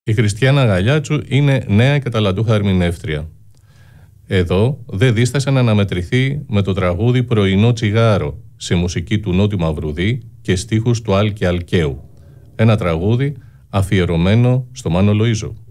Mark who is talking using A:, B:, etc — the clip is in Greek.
A: Η Χριστιάνα Γαλιάτσου είναι νέα και ταλαντούχα ερμηνεύτρια. Εδώ δεν δίστασε να αναμετρηθεί με το τραγούδι «Πρωινό τσιγάρο» σε μουσική του Νότι Μαυρουδή και στίχους του Άλκη Αλκαίου. Ένα τραγούδι αφιερωμένο στο Μάνο Λοΐζο.